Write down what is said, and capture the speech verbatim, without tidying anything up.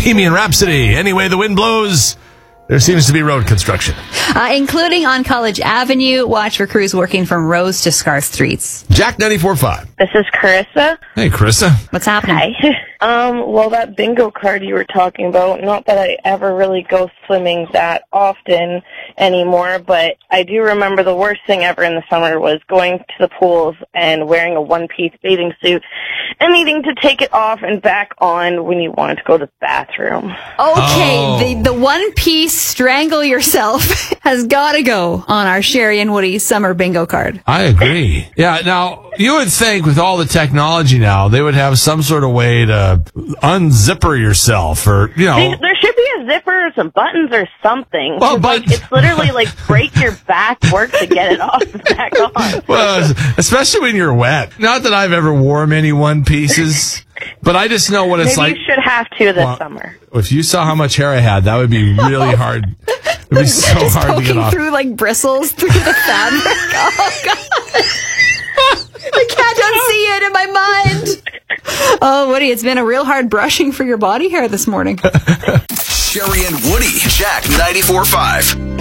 Bohemian Rhapsody. Anyway, the wind blows. There seems to be road construction. Uh, including on College Avenue. Watch for crews working from Rose to Scar Streets. Jack ninety-four point five. This is Carissa. Hey, Carissa. What's happening? Hi. Um, well, that bingo card you were talking about, not that I ever really go swimming that often anymore, but I do remember the worst thing ever in the summer was going to the pools and wearing a one-piece bathing suit and needing to take it off and back on when you wanted to go to the bathroom. Okay, Oh. the, the one-piece strangle yourself has got to go on our Sherry and Woody summer bingo card. I agree. Yeah, now, you would think with all the technology now, they would have some sort of way to unzipper yourself or, you know. There there should be a zipper or some buttons or something. Well, 'Cause, but- like, it's literally like break your back work to get it off and back on. Well, especially when you're wet. Not that I've ever worn any one pieces, but I just know what it's Maybe like. you should have to this Well, summer. If you saw how much hair I had, that would be really hard. It would be so Just hard to get poking off. through like bristles through the fabric. Oh, God. I can't unsee it in my mind. Oh, Woody, it's been a real hard brushing for your body hair this morning. Sherry and Woody, Jack ninety-four point five.